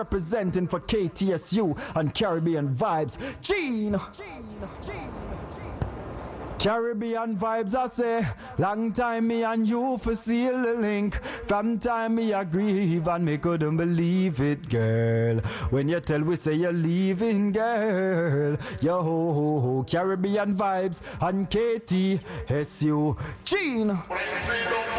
representing for KTSU and Caribbean Vibes. Gene. Caribbean Vibes, I say. Long time me and you for seal the link. From time me I grieve and me couldn't believe it, girl. When you tell we say you're leaving, girl. Yo ho ho ho. Caribbean Vibes and KTSU. Gene.